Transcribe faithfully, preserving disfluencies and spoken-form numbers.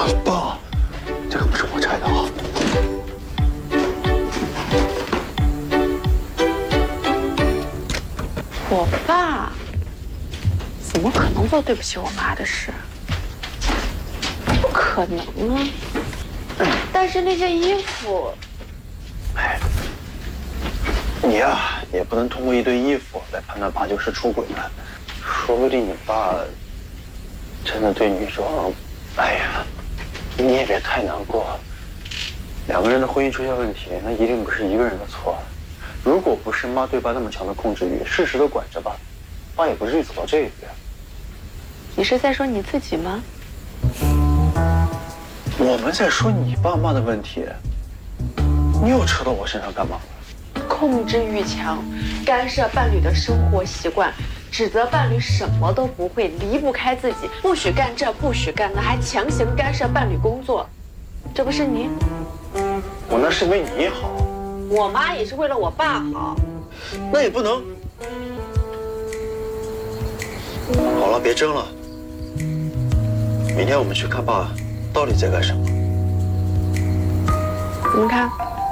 爸，这个不是我拆的啊。 我爸怎么可能做对不起我妈的事？不可能啊！但是那件衣服， 哎，你呀、啊，也不能通过一堆衣服来判断爸就是出轨了。说不定你爸真的对女装……哎呀，你也别太难过。两个人的婚姻出现问题，那一定不是一个人的错。如果不是妈对爸那么强的控制欲，适时的管着爸，爸也不至于走到这一步。 你是在说你自己吗？ 我们在说你爸妈的问题，你又扯到我身上干嘛？ 控制欲强，干涉伴侣的生活习惯，指责伴侣什么都不会，离不开自己，不许干这，不许干那，还强行干涉伴侣工作，这不是你？ 我那是为你好。 我妈也是为了我爸好。 那也不能。好了，别争了。明天我们去看爸到底在干什么。 你们看。